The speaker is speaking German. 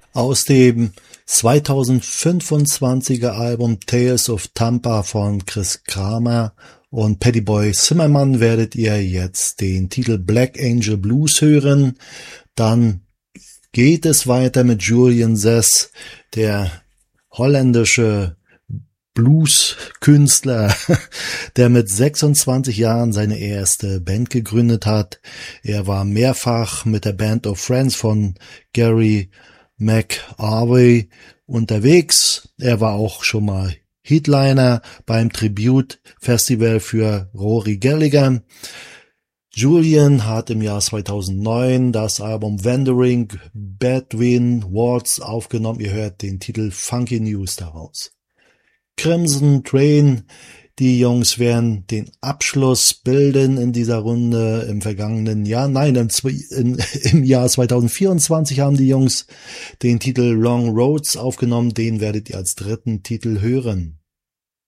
Aus dem 2025er Album Tales of Tampa von Chris Kramer und Paddy Boy Zimmermann werdet ihr jetzt den Titel Black Angel Blues hören. Dann geht es weiter mit Julian Sess, der holländische Blues-Künstler, der mit 26 Jahren seine erste Band gegründet hat. Er war mehrfach mit der Band of Friends von Gary McArvey unterwegs. Er war auch schon mal Headliner beim Tribute-Festival für Rory Gallagher. Julian hat im Jahr 2009 das Album Wandering Bedouin Waltz aufgenommen. Ihr hört den Titel Funky News daraus. Crimson Train, die Jungs werden den Abschluss bilden in dieser Runde im vergangenen Jahr. Nein, im Jahr 2024 haben die Jungs den Titel Long Roads aufgenommen. Den werdet ihr als dritten Titel hören.